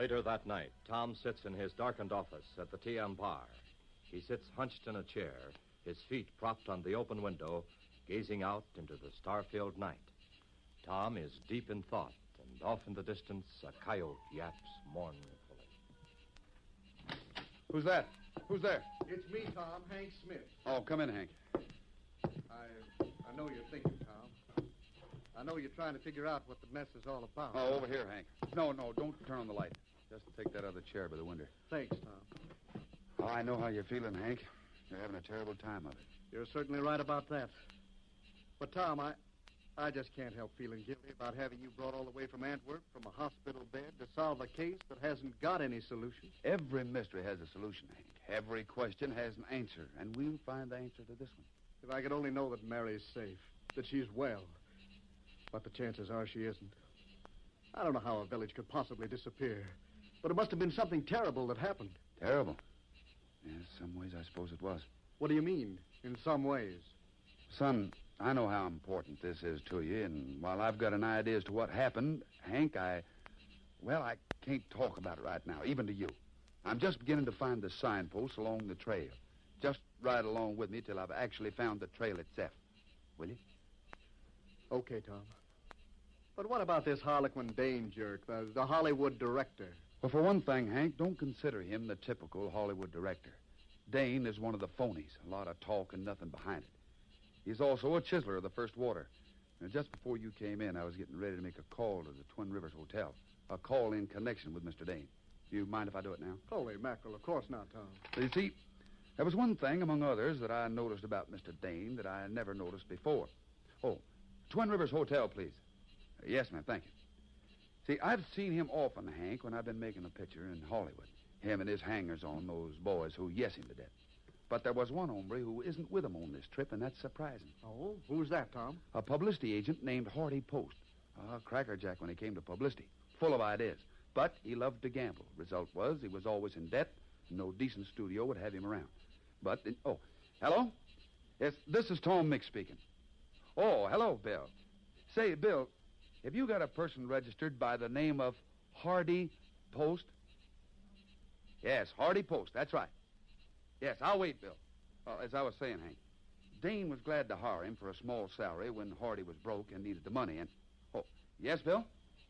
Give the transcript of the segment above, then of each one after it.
Later that night, Tom sits in his darkened office at the TM bar. He sits hunched in a chair, his feet propped on the open window, gazing out into the star-filled night. Tom is deep in thought, and off in the distance, a coyote yaps mournfully. Who's that? Who's there? It's me, Tom, Hank Smith. Oh, come in, Hank. I know you're thinking, Tom. I know you're trying to figure out what the mess is all about. Oh, over here, Hank. No, don't turn on the light. Just take that other chair by the window. Thanks, Tom. Oh, I know how you're feeling, Hank. You're having a terrible time of it. You're certainly right about that. But, Tom, I just can't help feeling guilty about having you brought all the way from Antwerp from a hospital bed to solve a case that hasn't got any solution. Every mystery has a solution, Hank. Every question has an answer, and we'll find the answer to this one. If I could only know that Mary's safe, that she's well. But the chances are she isn't. I don't know how a village could possibly disappear, but it must have been something terrible that happened. Terrible? In some ways, I suppose it was. What do you mean, in some ways? Son, I know how important this is to you, and while I've got an idea as to what happened, Hank, I can't talk about it right now, even to you. I'm just beginning to find the signposts along the trail. Just ride along with me till I've actually found the trail itself. Will you? Okay, Tom. But what about this Harlequin Dane jerk, the Hollywood director? Well, for one thing, Hank, don't consider him the typical Hollywood director. Dane is one of the phonies, a lot of talk and nothing behind it. He's also a chiseler of the first water. Now, just before you came in, I was getting ready to make a call to the Twin Rivers Hotel. A call in connection with Mr. Dane. Do you mind if I do it now? Holy mackerel, of course not, Tom. You see, there was one thing, among others, that I noticed about Mr. Dane that I never noticed before. Oh, Twin Rivers Hotel, please. Yes, ma'am, thank you. See, I've seen him often, Hank, when I've been making a picture in Hollywood. Him and his hangers-on, those boys who yes him to death. But there was one hombre who isn't with him on this trip, and that's surprising. Oh, who's that, Tom? A publicity agent named Hardy Post. A crackerjack when he came to publicity. Full of ideas. But he loved to gamble. Result was he was always in debt. No decent studio would have him around. But, hello? Yes, this is Tom Mix speaking. Oh, hello, Bill. Say, Bill, have you got a person registered by the name of Hardy Post? Yes, Hardy Post, that's right. Yes, I'll wait, Bill. As I was saying, Hank, Dane was glad to hire him for a small salary when Hardy was broke and needed the money. And yes, Bill?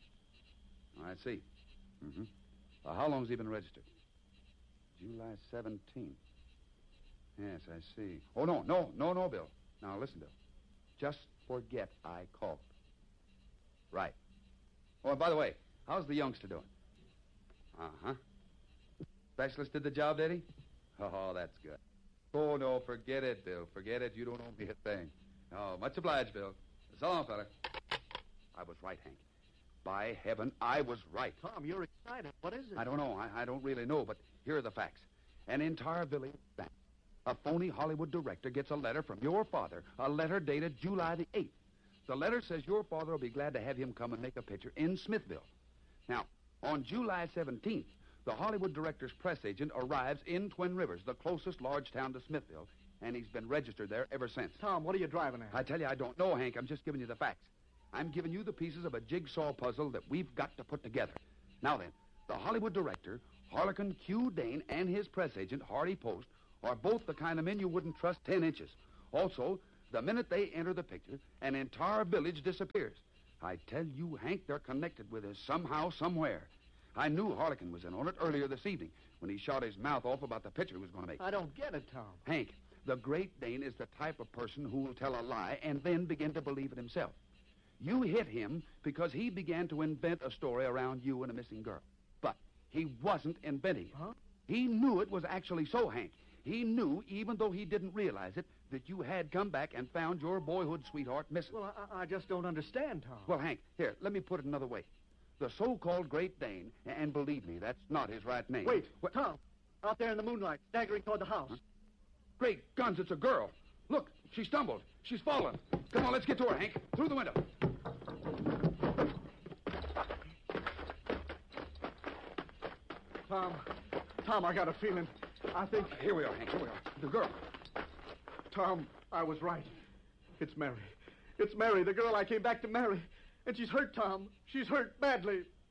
I see. Mm-hmm. How long has he been registered? July 17th. Yes, I see. Oh, no, Bill. Now, listen, Bill. Just forget I called. Right. Oh, and by the way, how's the youngster doing? Uh-huh. Specialist did the job, did he? Oh, that's good. Oh, no, forget it, Bill. Forget it. You don't owe me a thing. Oh, much obliged, Bill. So long, fella. I was right, Hank. By heaven, I was right. Tom, you're excited. What is it? I don't know. I don't really know, but here are the facts. An entire village bank. A phony Hollywood director gets a letter from your father, a letter dated July the 8th. The letter says your father will be glad to have him come and make a picture in Smithville. Now, on July 17th, the Hollywood director's press agent arrives in Twin Rivers, the closest large town to Smithville, and he's been registered there ever since. Tom, what are you driving at? I tell you, I don't know, Hank. I'm just giving you the facts. I'm giving you the pieces of a jigsaw puzzle that we've got to put together. Now then, the Hollywood director, Harlequin Q. Dane, and his press agent, Hardy Post, are both the kind of men you wouldn't trust 10 inches. Also, the minute they enter the picture, an entire village disappears. I tell you, Hank, they're connected with us somehow, somewhere. I knew Harlequin was in on it earlier this evening when he shot his mouth off about the picture he was going to make. I don't get it, Tom. Hank, the great Dane is the type of person who will tell a lie and then begin to believe it himself. You hit him because he began to invent a story around you and a missing girl. But he wasn't inventing it. Huh? He knew it was actually so, Hank. He knew, even though he didn't realize it, that you had come back and found your boyhood sweetheart missing. Well, I just don't understand, Tom. Well, Hank, here, let me put it another way. The so-called Great Dane, and believe me, that's not his right name. Wait, Tom, out there in the moonlight, staggering toward the house. Huh? Great guns, it's a girl. Look, she stumbled. She's fallen. Come on, let's get to her, Hank. Through the window. Tom, I got a feeling. I think... Here we are, Hank, here we are. The girl. Tom, I was right. It's Mary. It's Mary, the girl I came back to marry. And she's hurt, Tom. She's hurt badly.